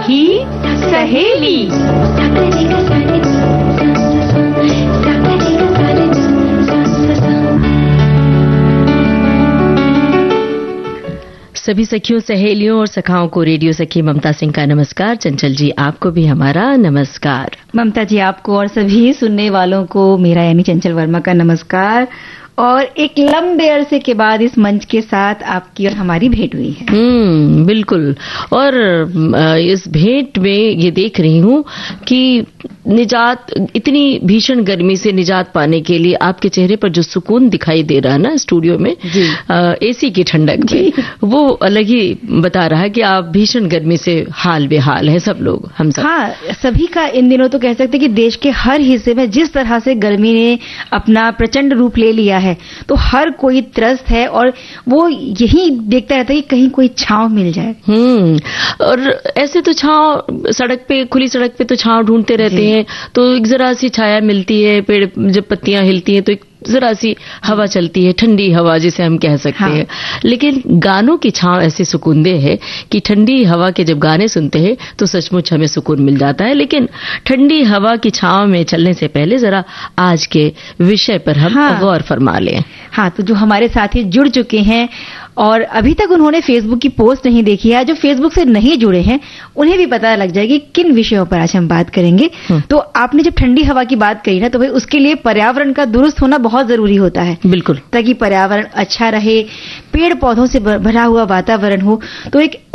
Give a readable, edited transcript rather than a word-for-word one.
सखी सहेली। सभी सखियों, सहेलियों और सखाओं को रेडियो सखी ममता सिंह का नमस्कार। चंचल जी, आपको भी हमारा नमस्कार। ममता जी, आपको और सभी सुनने वालों को मेरा यानी चंचल वर्मा का नमस्कार। और एक लंबे अरसे के बाद इस मंच के साथ आपकी और हमारी भेंट हुई है। बिल्कुल। और इस भेंट में ये देख रही हूँ कि निजात, इतनी भीषण गर्मी से निजात पाने के लिए आपके चेहरे पर जो सुकून दिखाई दे रहा है ना स्टूडियो में, एसी की ठंडक में, वो अलग ही बता रहा है कि आप भीषण गर्मी से हाल बेहाल है सब लोग, हम सब। हाँ, सभी का इन दिनों तो कह सकते हैं कि देश के हर हिस्से में जिस तरह से गर्मी ने अपना प्रचंड रूप ले लिया है, तो हर कोई त्रस्त है और वो यही देखता रहता है कि कहीं कोई छांव मिल जाए। और ऐसे तो छांव, सड़क पे, खुली सड़क पे तो छांव ढूंढते रहते हैं, तो एक जरा सी छाया मिलती है, पेड़ जब पत्तियां हिलती हैं तो एक जरा सी हवा चलती है, ठंडी हवा जिसे हम कह सकते हैं। लेकिन गानों की छांव ऐसी सुकूनदेह है कि ठंडी हवा के जब गाने सुनते हैं तो सचमुच हमें सुकून मिल जाता है। लेकिन ठंडी हवा की छांव में चलने से पहले जरा आज के विषय पर हम गौर फरमा लें। हाँ, तो जो हमारे साथी जुड़ चुके हैं और अभी तक उन्होंने फेसबुक की पोस्ट नहीं देखी है, जो फेसबुक से नहीं जुड़े हैं उन्हें भी पता लग जाएगी किन विषयों पर आज हम बात करेंगे। तो आपने जब ठंडी हवा की बात कही ना, तो भाई उसके लिए पर्यावरण का दुरुस्त होना बहुत जरूरी होता है। बिल्कुल। ताकि पर्यावरण अच्छा रहे, पेड़ पौधों से भरा हुआ वातावरण हो। तो एक